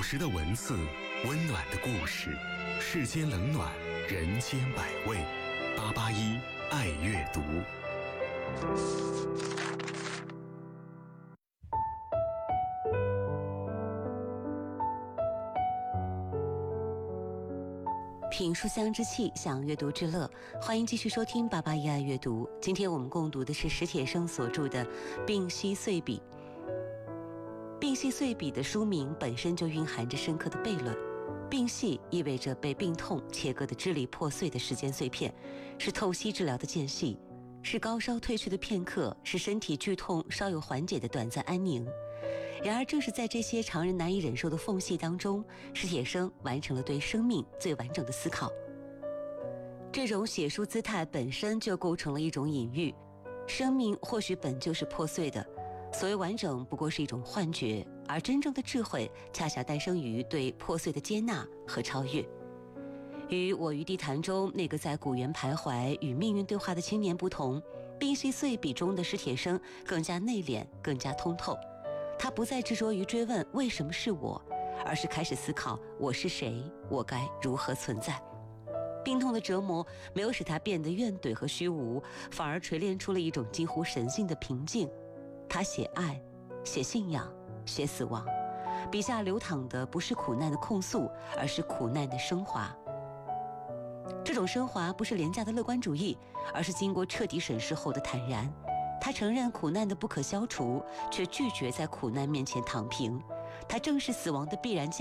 朴实的文字，温暖的故事，世间冷暖，人间百味。881爱阅读。 品书香之气，享阅读之乐，欢迎继续收听881爱阅读。今天我们共读的是史铁生所著的《病隙岁笔》。《病隙岁笔》的书名本身就蕴含着深刻的悖论。病隙意味着被病痛切割的支离破碎的时间碎片，是透析治疗的间隙，是高烧退去的片刻，是身体剧痛稍有缓解的短暂安宁。然而正是在这些常人难以忍受的缝隙当中，史铁生完成了对生命最完整的思考。这种写书姿态本身就构成了一种隐喻，生命或许本就是破碎的，所谓完整不过是一种幻觉，而真正的智慧恰恰诞生于对破碎的接纳和超越。与我于地坛中那个在古原徘徊与命运对话的青年不同，《病隙岁笔》中的史铁生更加内敛，更加通透。他不再执着于追问为什么是我，而是开始思考我是谁，我该如何存在。病痛的折磨没有使他变得怨怼和虚无，反而锤炼出了一种近乎神性的平静。他写爱，写信仰，写死亡，笔下流淌的不是苦难的控诉，而是苦难的升华。这种升华不是廉价的乐观主义，而是经过彻底审视后的坦然。他承认苦难的不可消除，却拒绝在苦难面前躺平。他正视死亡的必然